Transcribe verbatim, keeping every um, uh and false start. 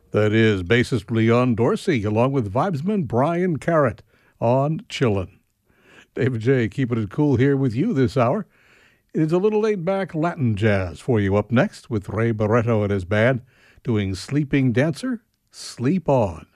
That is bassist Leon Dorsey, along with vibesman Brian Carrot on Chillin'. David J. keeping it cool here with you this hour. It is a little laid-back Latin jazz for you up next with Ray Barretto and his band doing Sleeping Dancer, Sleep On.